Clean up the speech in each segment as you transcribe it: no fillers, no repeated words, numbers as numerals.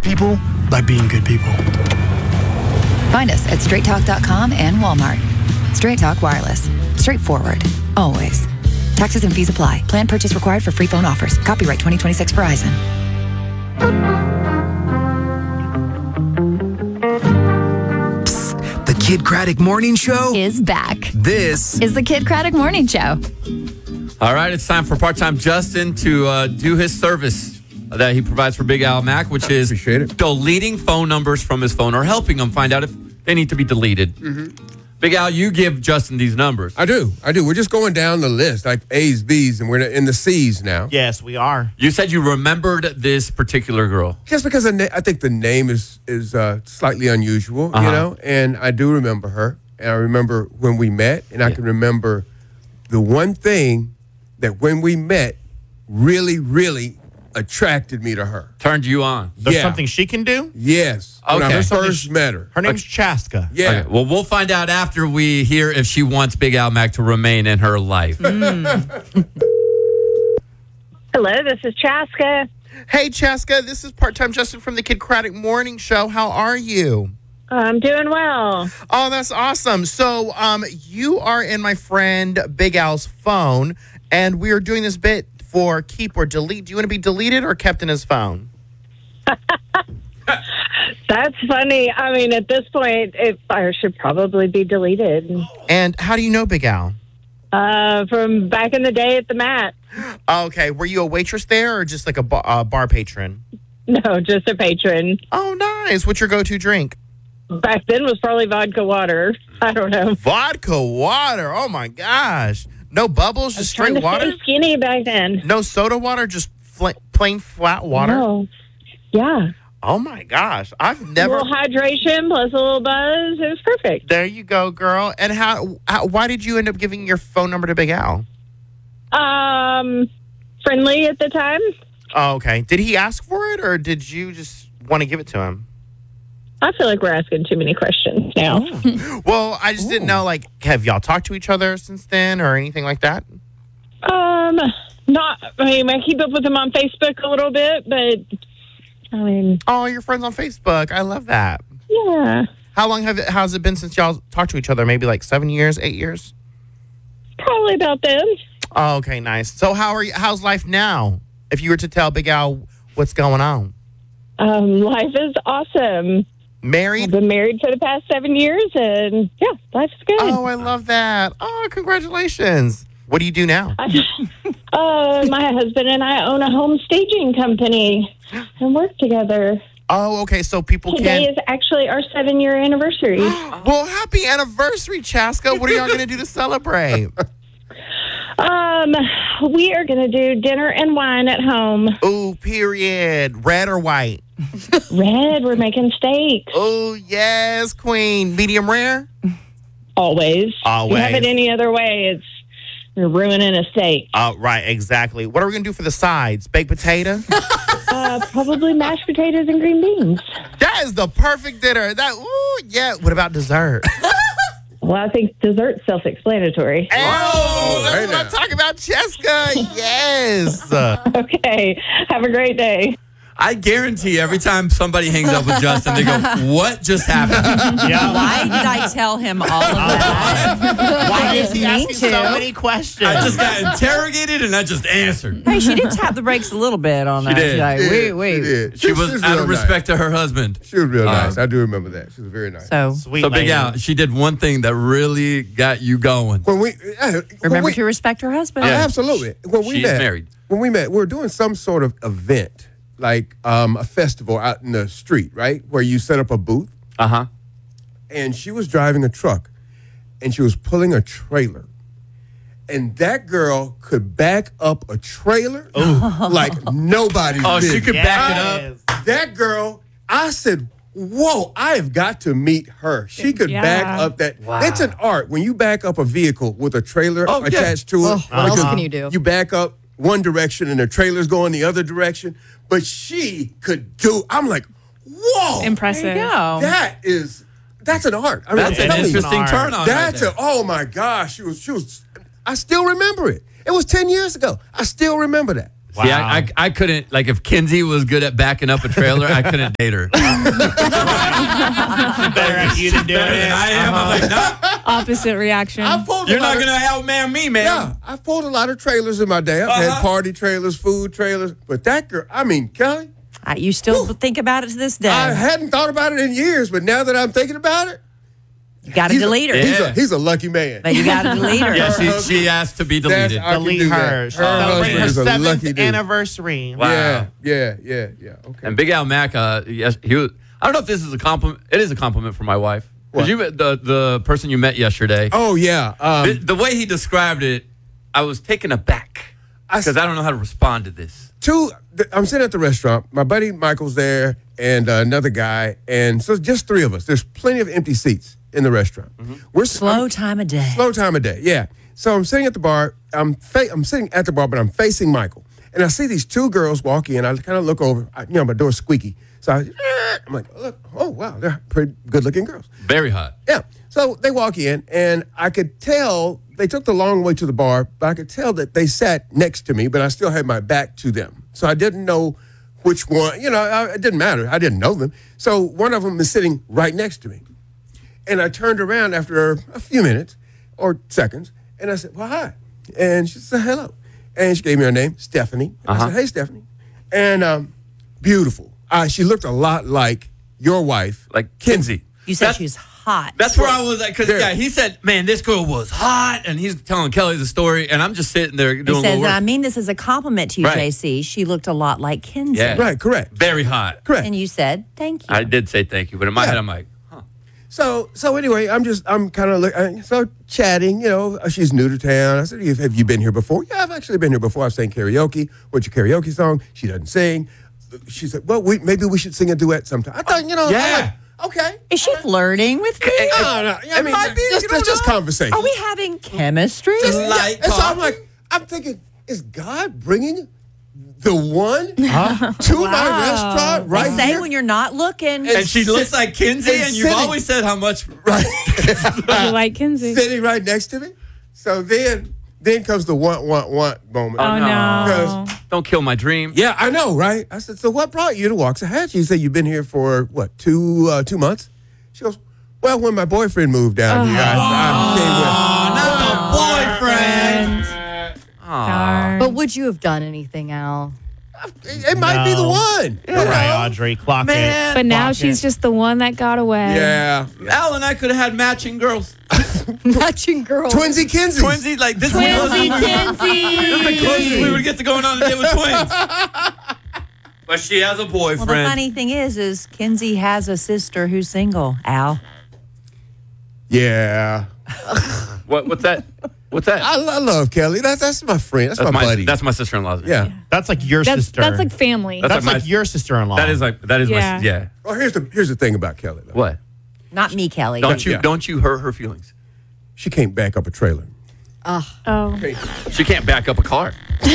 people by being good people. Find us at straighttalk.com and Walmart. Straight Talk Wireless. Straightforward. Always. Taxes and fees apply. Plan purchase required for free phone offers. Copyright 2026 Verizon. Psst, the Kid Craddock Morning Show is back. This is the Kid Craddock Morning Show. All right, it's time for part-time Justin to do his service that he provides for Big Al Mac, which is deleting phone numbers from his phone or helping him find out if they need to be deleted. Big Al, you give Justin these numbers. I do. We're just going down the list, like A's, B's, and we're in the C's now. Yes, we are. You said you remembered this particular girl. Just because I think the name is slightly unusual, you know, and I do remember her, and I remember when we met, and I can remember the one thing that when we met really, really attracted me to her. Turned you on. There's something she can do? Yes. When I first met her. Her name's Chaska. Yeah. Okay. Well, we'll find out after we hear if she wants Big Al Mac to remain in her life. Hello, this is Chaska. Hey, Chaska, this is part-time Justin from the Kid Craddock Morning Show. How are you? I'm doing well. Oh, that's awesome. So, you are in my friend Big Al's phone, and we are doing this bit for keep or delete. Do you want to be deleted or kept in his phone? That's funny. I mean, at this point, I should probably be deleted. And how do you know Big Al? From back in the day at the Mat. Okay. Were you a waitress there or just like a bar patron? No, just a patron. Oh, nice. What's your go-to drink? Back then was probably vodka water. I don't know. Vodka water. Oh, my gosh. No bubbles, just straight water? Stay skinny back then. No soda water, just plain flat water? No. Yeah. Oh, my gosh. I've never... A little hydration plus a little buzz. It was perfect. There you go, girl. And why did you end up giving your phone number to Big Al? Friendly at the time. Oh, okay. Did he ask for it, or did you just want to give it to him? I feel like we're asking too many questions now. Well, I just didn't know, like, have y'all talked to each other since then or anything like that? Not, I keep up with him on Facebook a little bit, but, Oh, you're friends on Facebook. I love that. Yeah. How long has it been since y'all talked to each other? Maybe like 7 years, 8 years? Probably about then. Oh, okay, nice. So how's life now? If you were to tell Big Al what's going on? Life is awesome. Married? I've been married for the past 7 years, and yeah, life's good. Oh, I love that. Oh, congratulations. What do you do now? My husband and I own a home staging company and work together. Oh, okay, so people Today is actually our 7-year anniversary. Well, happy anniversary, Chaska. What are y'all going to do to celebrate? We are going to do dinner and wine at home. Ooh, period. Red or white? Red. We're making steak. Oh, yes, queen. Medium rare? Always. Always. If you have it any other way, you're ruining a steak. Oh, right, exactly. What are we going to do for the sides? Baked potato? Probably mashed potatoes and green beans. That is the perfect dinner. What about dessert? Well, I think dessert's self-explanatory. Oh, that's what I'm talking about, Chaska. Yes. Okay. Have a great day. I guarantee every time somebody hangs up with Justin, they go, what just happened? Yeah. Why did I tell him all of that? Why is he asking so many questions? I just got interrogated and I just answered. Hey, she did tap the brakes a little bit on that. She did. Like, She wait. did. She was out of respect to her husband. She was real nice. I do remember that. She was very nice. So, Sweet So Big lady. Al, she did one thing that really got you going. When we remember to respect her husband. Yeah. absolutely. When we She's met, married. When we met, we were doing some sort of event, like a festival out in the street, right, where you set up a booth. Uh-huh. And she was driving a truck, and she was pulling a trailer. And that girl could back up a trailer like nobody's business. She could back it up. That girl, I said, whoa, I have got to meet her. She could back up that. Wow. It's an art when you back up a vehicle with a trailer attached to it. What else can you do? You back up one direction and the trailer's going the other direction. But she could do, I'm like, whoa. Impressive. There you go. That's an art. I mean, That's I'm an telling you. interesting turn on. That's right oh my gosh. She was, I still remember it. It was 10 years ago. I still remember that. See, I couldn't, like, if Kinsey was good at backing up a trailer, I couldn't date her. Better at you to do it. I am. I'm like, no, Opposite reaction. you're not going to outman me, man. Yeah, I've pulled a lot of trailers in my day. I've had party trailers, food trailers. But that girl, I mean, Kelly, You still think about it to this day. I hadn't thought about it in years, but now that I'm thinking about it, You got to delete her. Yeah. he's a lucky man. But you got to delete her. Yeah, she asked to be deleted. I can Delete do her. that. Celebrate her husband is a lucky 7th dude. anniversary. Wow. Yeah. Okay. And Big Al Mac, yes, he was. I don't know if this is a compliment. It is a compliment for my wife. Because you met the person you met yesterday. Oh yeah. The way he described it, I was taken aback because I don't know how to respond to this. I'm sitting at the restaurant. My buddy Michael's there, and another guy, and so just three of us. There's plenty of empty seats in the restaurant. We're Slow time of day. Slow time of day, yeah. So I'm sitting at the bar. I'm sitting at the bar, but I'm facing Michael. And I see these two girls walk in. I kind of look over. My door's squeaky. So I'm like, look, oh, wow, they're pretty good-looking girls. Very hot. Yeah. So they walk in, and I could tell they took the long way to the bar, but I could tell that they sat next to me, but I still had my back to them. So I didn't know which one, it didn't matter. I didn't know them. So one of them is sitting right next to me. And I turned around after a few minutes or seconds, and I said, well, hi. And she said, hello. And she gave me her name, Stephanie. I said, hey, Stephanie. And beautiful. She looked a lot like your wife. Like Kinsey. You said she was hot. That's where I was at. Because he said, man, this girl was hot. And he's telling Kelly the story. And I'm just sitting there doing He a says, little work. I mean this is a compliment to you, Right. JC. She looked a lot like Kinsey. Yeah. Right, correct. Very hot. Correct. And you said, thank you. I did say thank you. But in my head, I'm like, So anyway, I'm kind of chatting, she's new to town. I said, have you been here before? Yeah, I've actually been here before. I've sang karaoke. What's your karaoke song? She doesn't sing. She said, well, maybe we should sing a duet sometime. I thought, yeah. Okay. Is she flirting with me? No. I mean, might be, just conversation. Are we having chemistry? light And so talk. I'm thinking, is God bringing the one to my restaurant right Say here? when you're not looking. And she looks like Kinsey. and And you've sitting- always said how much. Right. You like Kinsey? Sitting right next to me. So then comes the want moment. Oh, no. Don't kill my dream. Yeah, I know, right? I said, so what brought you to Waxahachie? You said you've been here for, what, 2 months? She goes, well, when my boyfriend moved down here, I came with. Not the boyfriend. Darn. But would you have done anything, Al? It might be the one. All right, Audrey, clock it. But now Clock she's it. just the one that got away. Yeah. Al and I could have had matching girls. Matching girl. Twinsy Kinsey. Twinsy, like this. Kinsey, This is the closest we would get to going on a date with twins. But she has a boyfriend. Well, the funny thing is Kinsey has a sister who's single, Al. Yeah. What's that? What's that? I love Kelly. That's my friend. That's my buddy. That's my sister-in-law's. Yeah. That's like your That's sister. like family. That's That's like your sister-in-law. That is Yeah. my yeah. Well, here's the thing about Kelly, though. What? Not me, Kelly. Don't you hurt her feelings? She can't back up a trailer. Oh. She can't back up a car.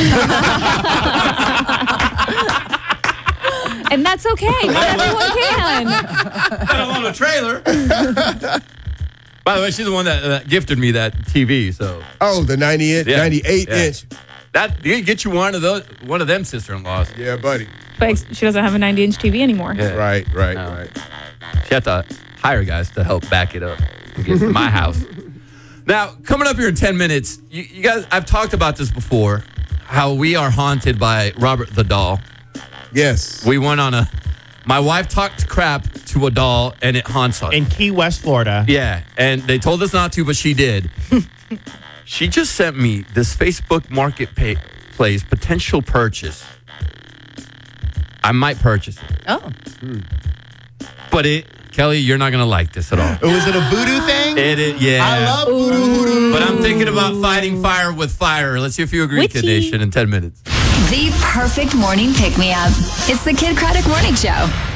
And that's okay. Not everyone can. I don't want a trailer. By the way, she's the one that gifted me that TV. So Oh, the 98 Yeah. inch. that you get you one of them sister-in-laws. Yeah, buddy. But she doesn't have a 90-inch TV anymore. Yeah. Right. No. She had to hire guys to help back it up to get to my house. Now, coming up here in 10 minutes, you guys, I've talked about this before, how we are haunted by Robert the Doll. Yes. We went on my wife talked crap to a doll and it haunts us. in Key West, Florida. Yeah, and they told us not to, but she did. She just sent me this Facebook Marketplace potential purchase. I might purchase it. Oh. But Kelly, you're not going to like this at all. Was it a voodoo thing? It is, yeah. I love voodoo. But I'm thinking about fighting fire with fire. Let's see if you agree, Witchy. Kid Nation, in 10 minutes. The perfect morning pick-me-up. It's the Kid Craddock Morning Show.